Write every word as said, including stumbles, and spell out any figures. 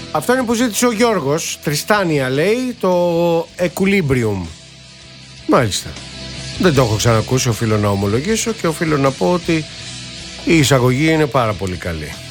Αυτό είναι που ζήτησε ο Γιώργος. Τριστάνια λέει, το Equilibrium. Μάλιστα. Δεν το έχω ξανακούσει, οφείλω να ομολογήσω, και οφείλω να πω ότι η εισαγωγή είναι πάρα πολύ καλή.